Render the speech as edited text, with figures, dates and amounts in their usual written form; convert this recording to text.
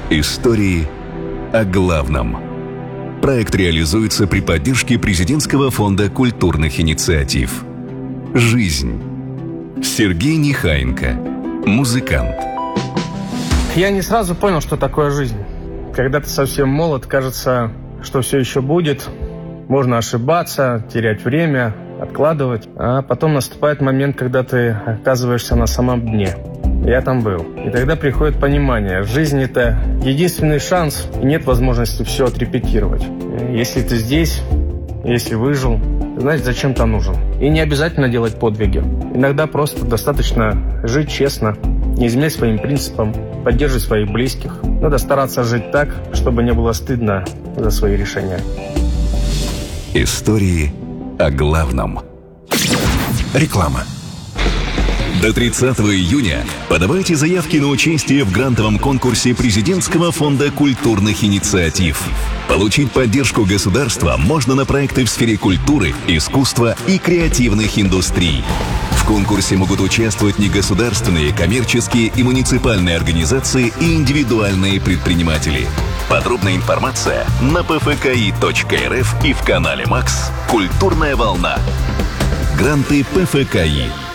Истории о главном. Проект реализуется при поддержке Президентского фонда культурных инициатив. Жизнь. Сергей Нехаенко, музыкант. Я не сразу понял, что такое жизнь. Когда ты совсем молод, кажется, что все еще будет. Можно ошибаться, терять время, откладывать. А потом наступает момент, когда ты оказываешься на самом дне. Я там был. И тогда приходит понимание. Жизнь – это единственный шанс, и нет возможности все отрепетировать. Если ты здесь, если выжил, значит, зачем-то нужен. И не обязательно делать подвиги. Иногда просто достаточно жить честно, не изменять своим принципам, поддерживать своих близких. Надо стараться жить так, чтобы не было стыдно за свои решения. Истории о главном. Реклама. До 30 июня подавайте заявки на участие в грантовом конкурсе Президентского фонда культурных инициатив. Получить поддержку государства можно на проекты в сфере культуры, искусства и креативных индустрий. В конкурсе могут участвовать негосударственные, коммерческие и муниципальные организации и индивидуальные предприниматели. Подробная информация на pfki.rf и в канале МАКС «Культурная волна». Гранты ПФКИ.